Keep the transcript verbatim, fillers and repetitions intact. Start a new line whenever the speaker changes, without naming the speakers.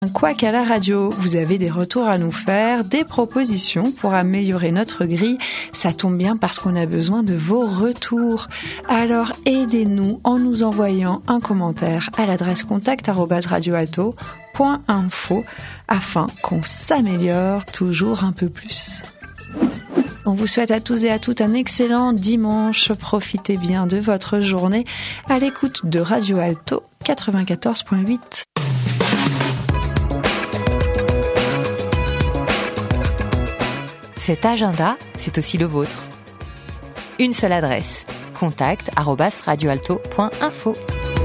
Quoi qu'à la radio, vous avez des retours à nous faire, des propositions pour améliorer notre grille, ça tombe bien parce qu'on a besoin de vos retours. Alors aidez-nous en nous envoyant un commentaire à l'adresse contact arobase radioalto point info afin qu'on s'améliore toujours un peu plus. On vous souhaite à tous et à toutes un excellent dimanche. Profitez bien de votre journée à l'écoute de Radio Alto quatre-vingt-quatorze point huit.
Cet agenda, c'est aussi le vôtre. Une seule adresse, contact arobase radioalto point info.